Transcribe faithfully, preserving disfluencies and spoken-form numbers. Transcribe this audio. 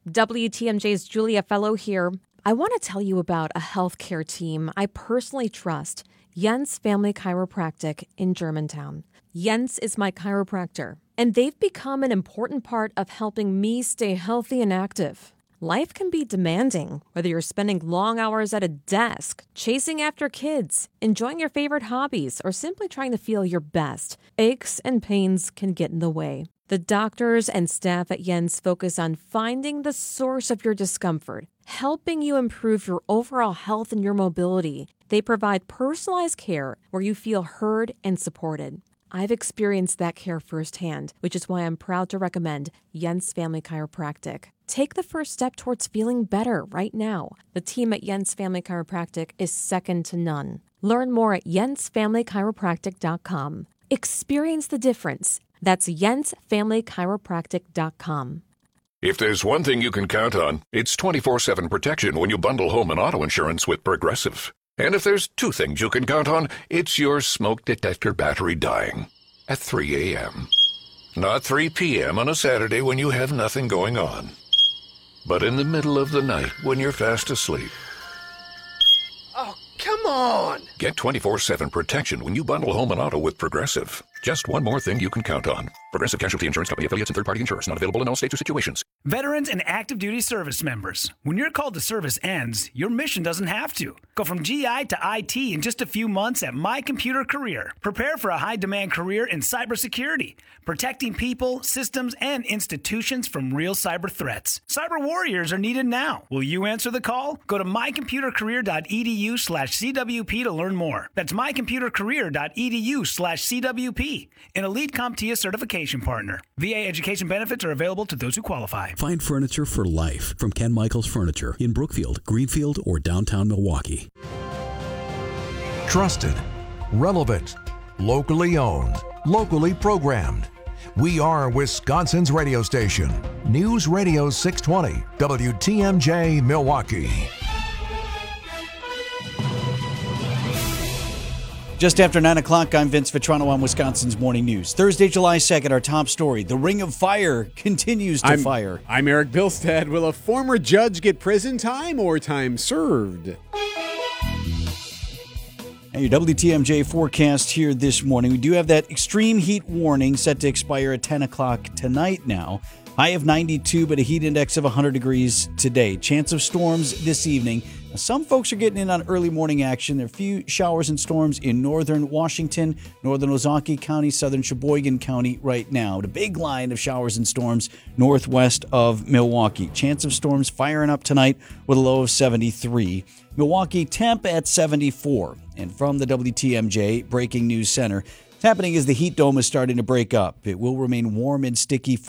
W T M J's Julia Fellow here. I want to tell you about a healthcare team I personally trust, Jens Family Chiropractic in Germantown. Jens is my chiropractor, and they've become an important part of helping me stay healthy and active. Life can be demanding, whether you're spending long hours at a desk, chasing after kids, enjoying your favorite hobbies, or simply trying to feel your best. Aches and pains can get in the way. The doctors and staff at Jens focus on finding the source of your discomfort, helping you improve your overall health and your mobility. They provide personalized care where you feel heard and supported. I've experienced that care firsthand, which is why I'm proud to recommend Jens Family Chiropractic. Take the first step towards feeling better right now. The team at Jens Family Chiropractic is second to none. Learn more at jens family chiropractic dot com. Experience the difference. That's jens family chiropractic dot com. If there's one thing you can count on, it's twenty-four seven protection when you bundle home and auto insurance with Progressive. And if there's two things you can count on, it's your smoke detector battery dying at three a.m. Not three p.m. on a Saturday when you have nothing going on, but in the middle of the night when you're fast asleep. Oh, come on! Get twenty-four seven protection when you bundle home and auto with Progressive. Just one more thing you can count on. Progressive Casualty Insurance Company, affiliates, and third-party insurers. Not available in all states or situations. Veterans and active duty service members. When your call to service ends, your mission doesn't have to. Go from G I to I T in just a few months at My Computer Career. Prepare for a high-demand career in cybersecurity, protecting people, systems, and institutions from real cyber threats. Cyber warriors are needed now. Will you answer the call? Go to my computer career dot e d u slash c w p to learn more. That's my computer career dot e d u slash c w p. An elite CompTIA certification partner. V A education benefits are available to those who qualify. Find furniture for life from Ken Michaels Furniture in Brookfield, Greenfield, or downtown Milwaukee. Trusted, relevant, locally owned, locally programmed. We are Wisconsin's radio station. News Radio six twenty, W T M J Milwaukee. Just after nine o'clock, I'm Vince Vitrano on Wisconsin's Morning News. Thursday, July second, our top story. The Ring of Fire continues to I'm, fire. I'm Eric Bilstead. Will a former judge get prison time or time served? And your W T M J forecast here this morning. We do have that extreme heat warning set to expire at ten o'clock tonight now. High of ninety-two, but a heat index of one hundred degrees today. Chance of storms this evening. Now, some folks are getting in on early morning action. There are a few showers and storms in northern Washington, northern Ozaukee County, southern Sheboygan County right now. The big line of showers and storms northwest of Milwaukee. Chance of storms firing up tonight with a low of seventy-three. Milwaukee temp at seventy-four. And from the W T M J Breaking News Center, what's happening is the heat dome is starting to break up. It will remain warm and sticky